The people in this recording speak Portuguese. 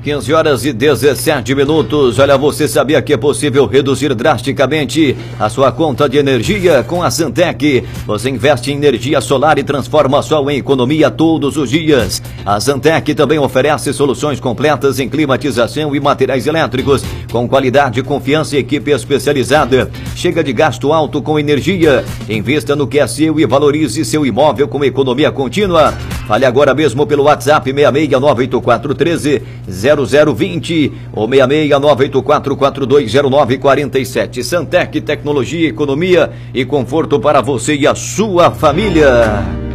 15 horas e 17 minutos. Olha, você sabia que é possível reduzir drasticamente a sua conta de energia com a Zantec? Você investe em energia solar e transforma sol em economia todos os dias. A Zantec também oferece soluções completas em climatização e materiais elétricos, com qualidade, confiança e equipe especializada. Chega de gasto alto com energia. Invista no que é seu e valorize seu imóvel com economia contínua. Fale agora mesmo pelo WhatsApp 66984130020 ou 66984420947. Zantec, tecnologia, economia e conforto para você e a sua família.